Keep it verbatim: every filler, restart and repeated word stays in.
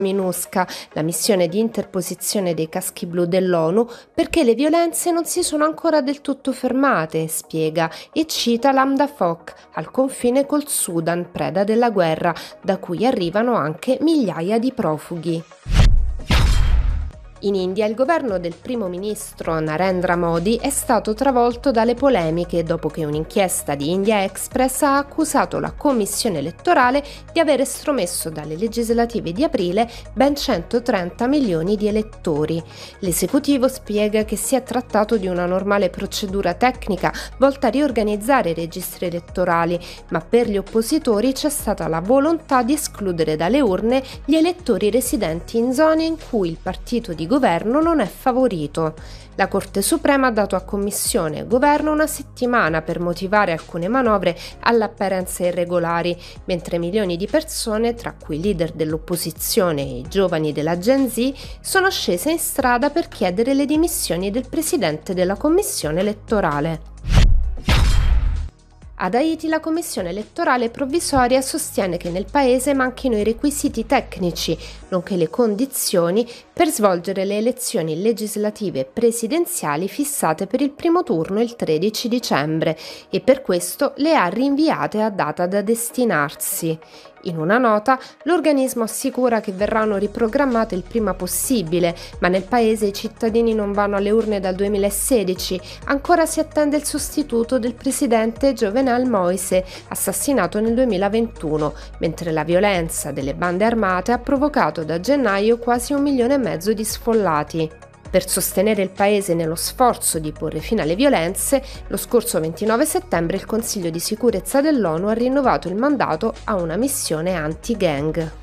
MINUSCA, la missione di interposizione dei caschi blu dell'ONU, perché le violenze non si sono ancora del tutto fermate, spiega, e cita l'Hamda Foc, al confine col Sudan, preda della guerra, da cui arrivano anche migliaia di profughi. In India il governo del primo ministro Narendra Modi è stato travolto dalle polemiche dopo che un'inchiesta di India Express ha accusato la commissione elettorale di aver estromesso dalle legislative di aprile ben centotrenta milioni di elettori. L'esecutivo spiega che si è trattato di una normale procedura tecnica volta a riorganizzare i registri elettorali, ma per gli oppositori c'è stata la volontà di escludere dalle urne gli elettori residenti in zone in cui il partito di governo non è favorito. La Corte Suprema ha dato a Commissione e Governo una settimana per motivare alcune manovre all'apparenza irregolari, mentre milioni di persone, tra cui i leader dell'opposizione e i giovani della Gen Z, sono scese in strada per chiedere le dimissioni del presidente della Commissione elettorale. Ad Haiti la commissione elettorale provvisoria sostiene che nel paese manchino i requisiti tecnici, nonché le condizioni per svolgere le elezioni legislative e presidenziali fissate per il primo turno il tredici dicembre e per questo le ha rinviate a data da destinarsi. In una nota, l'organismo assicura che verranno riprogrammate il prima possibile, ma nel paese i cittadini non vanno alle urne dal duemilasedici, ancora si attende il sostituto del presidente Jovenel Moise, assassinato nel duemilaventuno, mentre la violenza delle bande armate ha provocato da gennaio quasi un milione e mezzo di sfollati. Per sostenere il paese nello sforzo di porre fine alle violenze, lo scorso ventinove settembre il Consiglio di sicurezza dell'ONU ha rinnovato il mandato a una missione anti-gang.